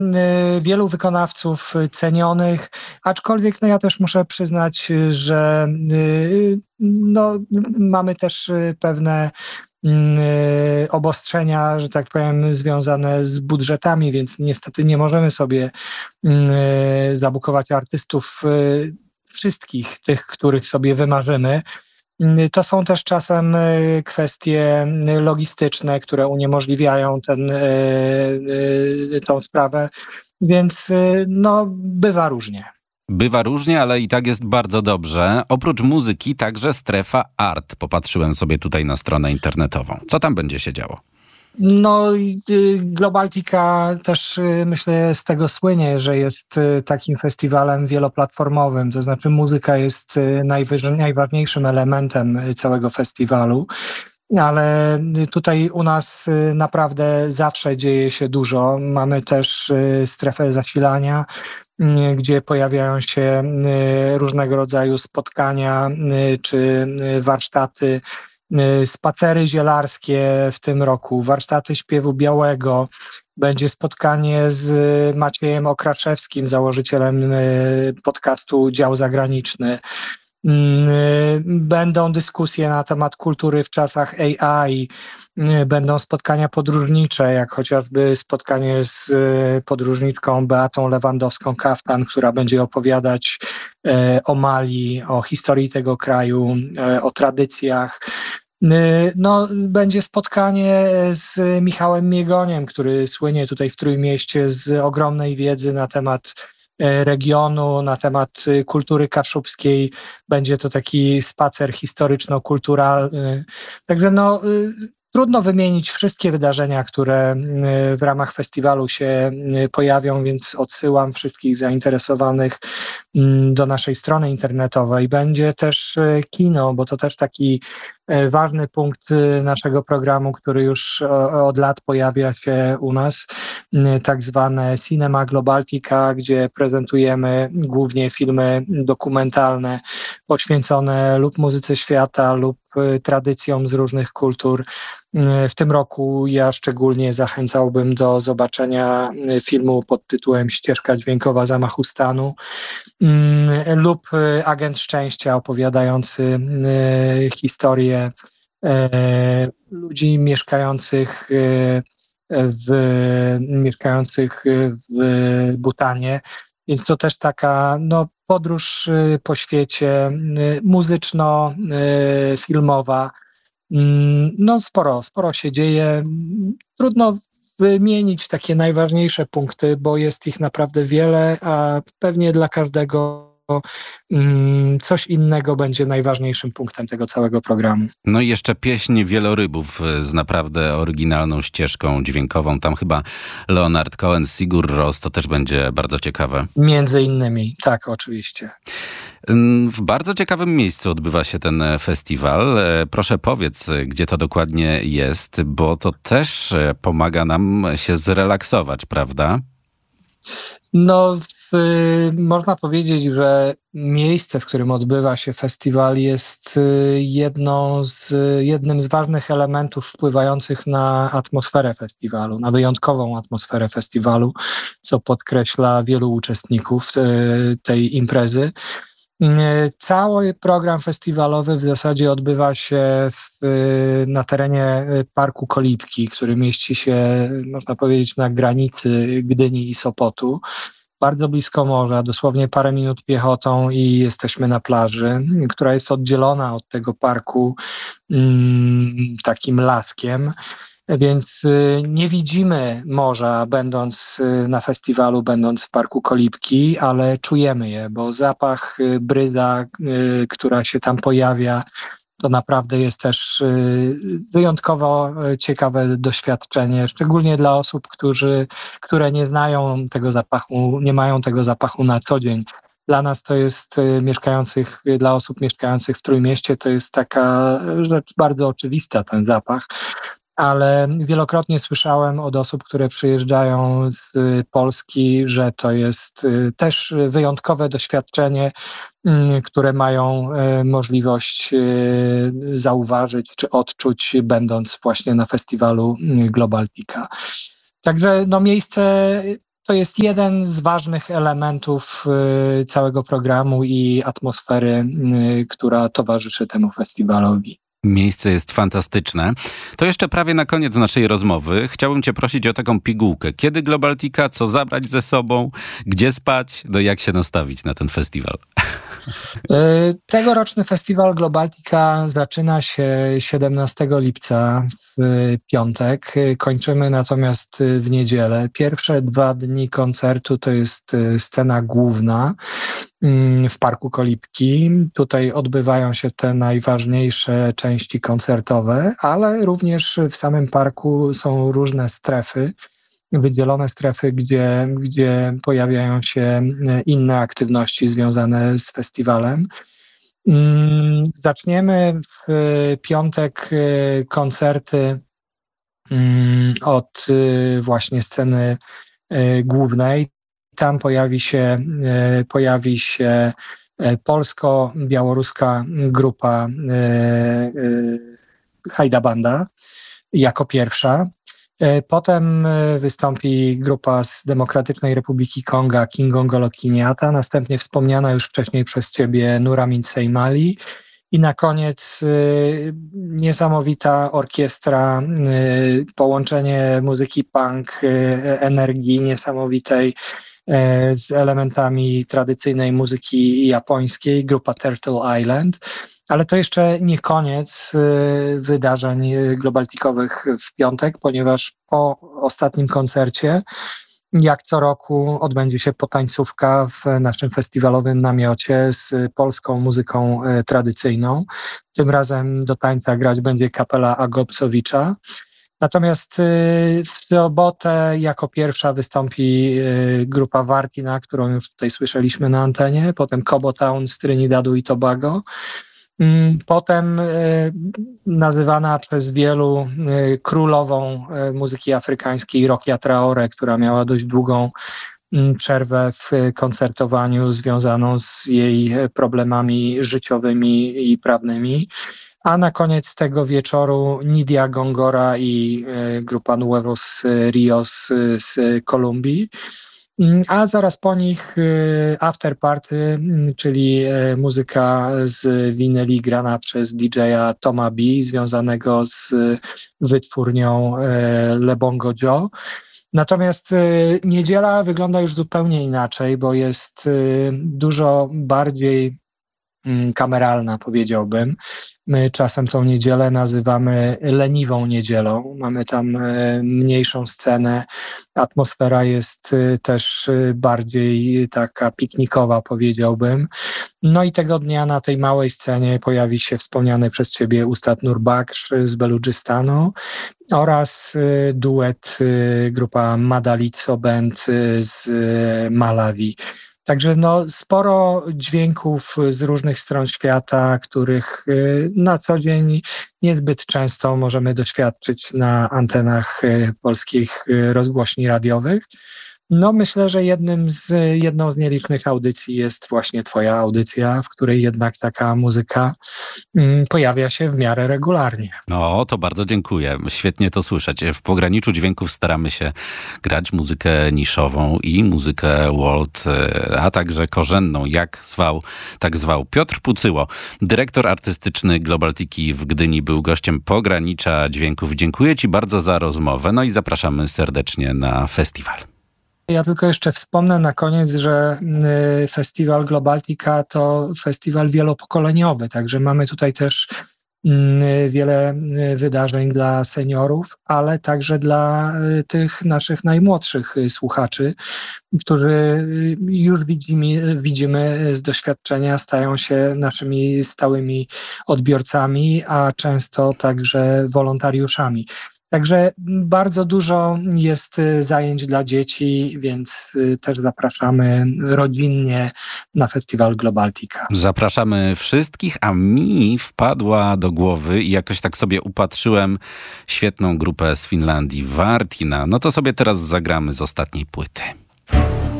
wielu wykonawców cenionych, aczkolwiek ja też muszę przyznać, że mamy też pewne obostrzenia, że tak powiem, związane z budżetami, więc niestety nie możemy sobie zabukować artystów wszystkich tych, których sobie wymarzymy. To są też czasem kwestie logistyczne, które uniemożliwiają tą sprawę, więc bywa różnie. Bywa różnie, ale i tak jest bardzo dobrze. Oprócz muzyki także strefa art. Popatrzyłem sobie tutaj na stronę internetową. Co tam będzie się działo? Globaltica też myślę z tego słynie, że jest takim festiwalem wieloplatformowym, to znaczy muzyka jest najważniejszym elementem całego festiwalu. Ale tutaj u nas naprawdę zawsze dzieje się dużo. Mamy też strefę zasilania, gdzie pojawiają się różnego rodzaju spotkania czy warsztaty, spacery zielarskie w tym roku, warsztaty śpiewu białego. Będzie spotkanie z Maciejem Okraszewskim, założycielem podcastu Dział Zagraniczny. Będą dyskusje na temat kultury w czasach AI, będą spotkania podróżnicze, jak chociażby spotkanie z podróżniczką Beatą Lewandowską-Kaftan, która będzie opowiadać o Mali, o historii tego kraju, o tradycjach. Będzie spotkanie z Michałem Miegoniem, który słynie tutaj w Trójmieście z ogromnej wiedzy na temat regionu, na temat kultury kaszubskiej. Będzie to taki spacer historyczno-kulturalny. Także trudno wymienić wszystkie wydarzenia, które w ramach festiwalu się pojawią, więc odsyłam wszystkich zainteresowanych do naszej strony internetowej. Będzie też kino, bo to też taki ważny punkt naszego programu, który już od lat pojawia się u nas, tak zwane Cinema Globaltica, gdzie prezentujemy głównie filmy dokumentalne poświęcone lub muzyce świata, lub tradycjom z różnych kultur. W tym roku ja szczególnie zachęcałbym do zobaczenia filmu pod tytułem Ścieżka dźwiękowa zamachu stanu lub Agent Szczęścia, opowiadający historię ludzi mieszkających w Butanie. Więc to też taka podróż po świecie muzyczno-filmowa. Sporo się dzieje. Trudno wymienić takie najważniejsze punkty, bo jest ich naprawdę wiele, a pewnie dla każdego coś innego będzie najważniejszym punktem tego całego programu. No i jeszcze pieśń wielorybów z naprawdę oryginalną ścieżką dźwiękową. Tam chyba Leonard Cohen, Sigur Rós, to też będzie bardzo ciekawe. Między innymi, tak, oczywiście. W bardzo ciekawym miejscu odbywa się ten festiwal. Proszę powiedz, gdzie to dokładnie jest, bo to też pomaga nam się zrelaksować, prawda? Można powiedzieć, że miejsce, w którym odbywa się festiwal, jest jednym z ważnych elementów wpływających na atmosferę festiwalu, na wyjątkową atmosferę festiwalu, co podkreśla wielu uczestników tej imprezy. Cały program festiwalowy w zasadzie odbywa się na terenie Parku Kolibki, który mieści się, można powiedzieć, na granicy Gdyni i Sopotu. Bardzo blisko morza, dosłownie parę minut piechotą i jesteśmy na plaży, która jest oddzielona od tego parku takim laskiem. Więc nie widzimy morza będąc na festiwalu, będąc w Parku Kolibki, ale czujemy je, bo zapach bryza, która się tam pojawia, to naprawdę jest też wyjątkowo ciekawe doświadczenie, szczególnie dla osób, które nie znają tego zapachu, nie mają tego zapachu na co dzień. Dla nas to jest dla osób mieszkających w Trójmieście, to jest taka rzecz bardzo oczywista, ten zapach. Ale wielokrotnie słyszałem od osób, które przyjeżdżają z Polski, że to jest też wyjątkowe doświadczenie, które mają możliwość zauważyć czy odczuć, będąc właśnie na festiwalu Globaltica. Także miejsce to jest jeden z ważnych elementów całego programu i atmosfery, która towarzyszy temu festiwalowi. Miejsce jest fantastyczne. To jeszcze prawie na koniec naszej rozmowy chciałbym cię prosić o taką pigułkę. Kiedy Globaltica, co zabrać ze sobą, gdzie spać, jak się nastawić na ten festiwal? Tegoroczny festiwal Globaltica zaczyna się 17 lipca w piątek. Kończymy natomiast w niedzielę. Pierwsze 2 dni koncertu to jest scena główna w Parku Kolibki. Tutaj odbywają się te najważniejsze części koncertowe, ale również w samym parku są różne strefy, wydzielone strefy, gdzie pojawiają się inne aktywności związane z festiwalem. Zaczniemy w piątek koncerty od właśnie sceny głównej. Tam pojawi się polsko-białoruska grupa Hajda Banda jako pierwsza. Potem wystąpi grupa z Demokratycznej Republiki Konga Kingongolo Kiniata, następnie wspomniana już wcześniej przez ciebie Nuramin Sejmali i na koniec niesamowita orkiestra, połączenie muzyki punk, energii niesamowitej z elementami tradycyjnej muzyki japońskiej, grupa Turtle Island. Ale to jeszcze nie koniec wydarzeń globaltikowych w piątek, ponieważ po ostatnim koncercie, jak co roku, odbędzie się potańcówka w naszym festiwalowym namiocie z polską muzyką tradycyjną. Tym razem do tańca grać będzie kapela Agopsowicza. Natomiast w sobotę jako pierwsza wystąpi grupa Wartina, którą już tutaj słyszeliśmy na antenie, potem Cobo Town z Trinidadu i Tobago. Potem nazywana przez wielu królową muzyki afrykańskiej Rokia Traore, która miała dość długą przerwę w koncertowaniu związaną z jej problemami życiowymi i prawnymi. A na koniec tego wieczoru Nidia Gongora i grupa Nuevos Rios z Kolumbii. A zaraz po nich after party, czyli muzyka z winyli grana przez DJ-a Toma B, związanego z wytwórnią Le Bongo Joe. Natomiast niedziela wygląda już zupełnie inaczej, bo jest dużo bardziej kameralna, powiedziałbym. My czasem tą niedzielę nazywamy leniwą niedzielą. Mamy tam mniejszą scenę. Atmosfera jest też bardziej taka piknikowa, powiedziałbym. No i tego dnia na tej małej scenie pojawi się wspomniany przez ciebie Ustad Nurbaksz z Beludżystanu oraz duet grupa Madalitso Band z Malawi. Także sporo dźwięków z różnych stron świata, których na co dzień niezbyt często możemy doświadczyć na antenach polskich rozgłośni radiowych. Myślę, że jedną z nielicznych audycji jest właśnie twoja audycja, w której jednak taka muzyka pojawia się w miarę regularnie. To bardzo dziękuję. Świetnie to słyszeć. W pograniczu dźwięków staramy się grać muzykę niszową i muzykę world, a także korzenną, tak zwał. Piotr Pucyło, dyrektor artystyczny Globaltiki w Gdyni, był gościem Pogranicza Dźwięków. Dziękuję ci bardzo za rozmowę, i zapraszamy serdecznie na festiwal. Ja tylko jeszcze wspomnę na koniec, że festiwal Globaltica to festiwal wielopokoleniowy, także mamy tutaj też wiele wydarzeń dla seniorów, ale także dla tych naszych najmłodszych słuchaczy, którzy już widzimy z doświadczenia, stają się naszymi stałymi odbiorcami, a często także wolontariuszami. Także bardzo dużo jest zajęć dla dzieci, więc też zapraszamy rodzinnie na festiwal Globaltica. Zapraszamy wszystkich, a mi wpadła do głowy i jakoś tak sobie upatrzyłem świetną grupę z Finlandii, Wartina. To sobie teraz zagramy z ostatniej płyty.